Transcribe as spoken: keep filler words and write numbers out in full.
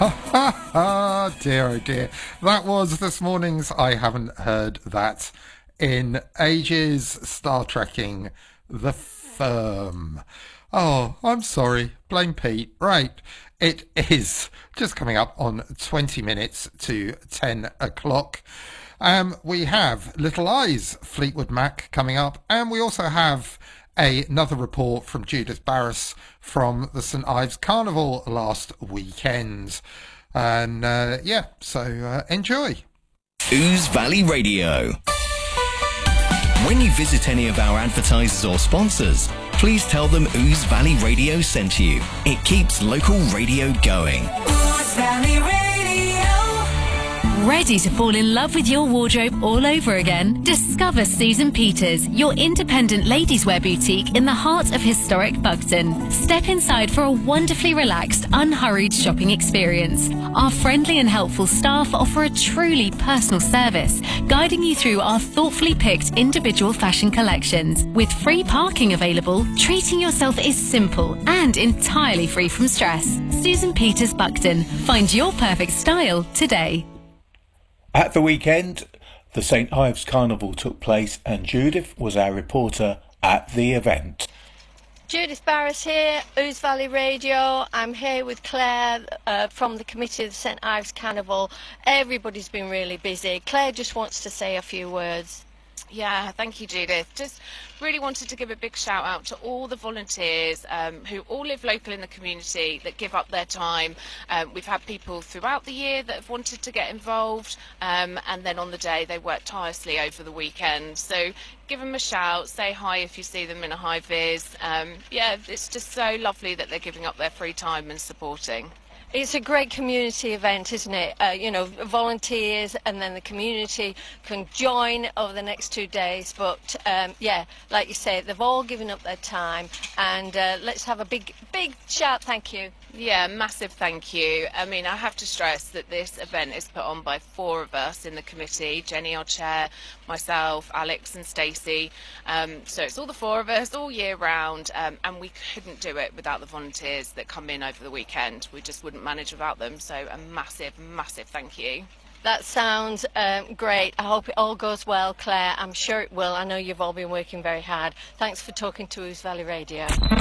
Ah, dear, oh dear. That was this morning's I Haven't Heard That in Ages Star Trekking The Firm. Oh, I'm sorry. Blame Pete. Right. It is just coming up on twenty minutes to ten o'clock. Um, we have Little Eyes, Fleetwood Mac coming up, and we also have a, another report from Judith Barras from the St Ives Carnival last weekend. And uh, yeah, so uh, enjoy. Ouse Valley Radio. When you visit any of our advertisers or sponsors, please tell them Ouse Valley Radio sent you. It keeps local radio going. Ouse Valley Radio. Ready to fall in love with your wardrobe all over again? Discover Susan Peters, your independent ladies' wear boutique in the heart of historic Bugton. Step inside for a wonderfully relaxed, unhurried shopping experience. Our friendly and helpful staff offer a truly personal service, guiding you through our thoughtfully picked individual fashion collections. With free parking available, treating yourself is simple and entirely free from stress. Susan Peters Bugton. Find your perfect style today. At the weekend, the St Ives Carnival took place and Judith was our reporter at the event. Judith Barras here, Ouse Valley Radio. I'm here with Claire uh, from the committee of the St Ives Carnival. Everybody's been really busy. Claire just wants to say a few words. Yeah, thank you, Judith. Just really wanted to give a big shout out to all the volunteers um, who all live local in the community that give up their time. Um, we've had people throughout the year that have wanted to get involved, um, and then on the day they work tirelessly over the weekend. So give them a shout, say hi if you see them in a high vis. Um, yeah, it's just so lovely that they're giving up their free time and supporting. It's a great community event, isn't it? Uh, you know, volunteers and then the community can join over the next two days. But um, yeah, like you say, they've all given up their time. And uh, let's have a big, big shout thank you. Yeah, massive thank you. I mean, I have to stress that this event is put on by four of us in the committee. Jenny, our chair, myself, Alex and Stacey. Um, so it's all the four of us all year round. Um, and we couldn't do it without the volunteers that come in over the weekend. We just wouldn't manage without them. So a massive, massive thank you. That sounds um, great. I hope it all goes well, Claire. I'm sure it will. I know you've all been working very hard. Thanks for talking to Ouse Valley Radio.